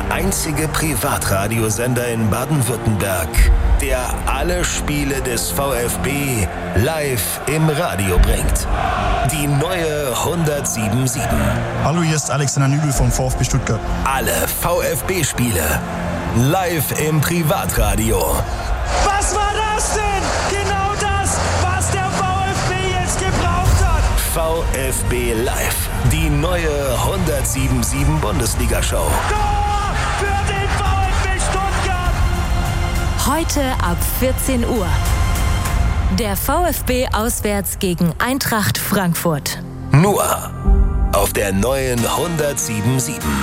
einzige Privatradiosender in Baden-Württemberg, der alle Spiele des VfB live im Radio bringt. Die neue 107.7. Hallo, hier ist Alexander Nübel vom VfB Stuttgart. Alle VfB-Spiele live im Privatradio. Was war das denn? Genau das, was der VfB jetzt gebraucht hat. VfB Live, die neue 107.7 Bundesliga-Show. Tor für den VfB Stuttgart. Heute ab 14 Uhr. Der VfB auswärts gegen Eintracht Frankfurt. Nur auf der neuen 107.7.